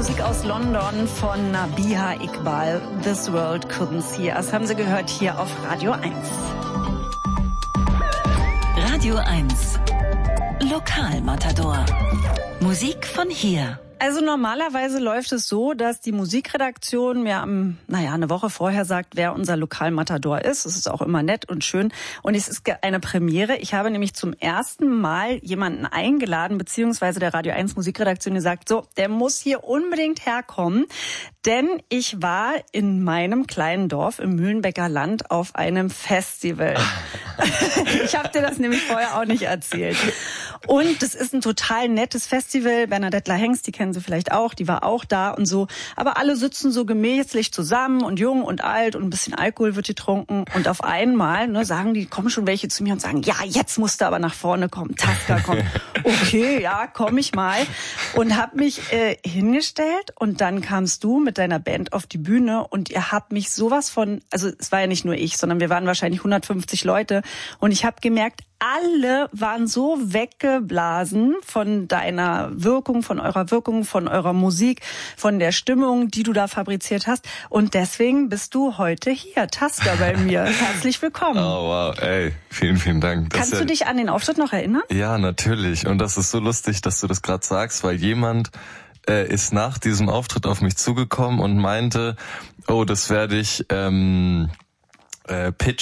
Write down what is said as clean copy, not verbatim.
Musik aus London von Nabiha Iqbal. This World Couldn't See Us. Haben Sie gehört hier auf Radio 1. Radio 1. Lokalmatador. Musik von hier. Also normalerweise läuft es so, dass die Musikredaktion mir eine Woche vorher sagt, wer unser Lokalmatador ist. Das ist auch immer nett und schön. Und es ist eine Premiere. Ich habe nämlich zum ersten Mal jemanden eingeladen, beziehungsweise der Radio 1 Musikredaktion gesagt, so, der muss hier unbedingt herkommen. Denn ich war in meinem kleinen Dorf im Mühlenbecker Land auf einem Festival. Ich habe dir das nämlich vorher auch nicht erzählt. Und das ist ein total nettes Festival. Bernadette Hengst, die kennen Sie vielleicht auch, die war auch da und so. Aber alle sitzen so gemächlich zusammen und jung und alt und ein bisschen Alkohol wird getrunken. Und auf einmal kommen schon welche zu mir und sagen, ja, jetzt musst du aber nach vorne kommen, Tasca kommt. Okay, ja, komm ich mal. Und hab mich hingestellt und dann kamst du mit deiner Band auf die Bühne und ihr habt mich sowas von, also es war ja nicht nur ich, sondern wir waren wahrscheinlich 150 Leute und ich habe gemerkt, alle waren so weggeblasen von deiner Wirkung, von eurer Wirkung, von eurer Musik, von der Stimmung, die du da fabriziert hast. Und deswegen bist du heute hier, Tasca, bei mir. Herzlich willkommen. Oh wow, ey, vielen, vielen Dank. Kannst du dich an den Auftritt noch erinnern? Ja, natürlich. Und das ist so lustig, dass du das gerade sagst, weil jemand ist nach diesem Auftritt auf mich zugekommen und meinte, oh, das werde ich pitchen